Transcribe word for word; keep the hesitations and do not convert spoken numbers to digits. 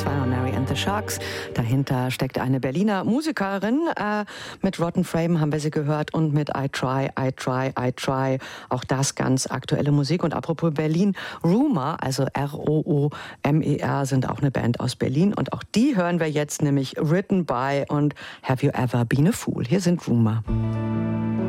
war Mary and the Sharks. Dahinter steckt eine Berliner Musikerin. Äh, mit Rotten Frame haben wir sie gehört und mit I Try, I Try, I Try. Auch das ganz aktuelle Musik. Und apropos Berlin, Rumour, also R O O M E R, sind auch eine Band aus Berlin. Und auch die hören wir jetzt, nämlich Written by und Have You Ever Been a Fool. Hier sind Rumour.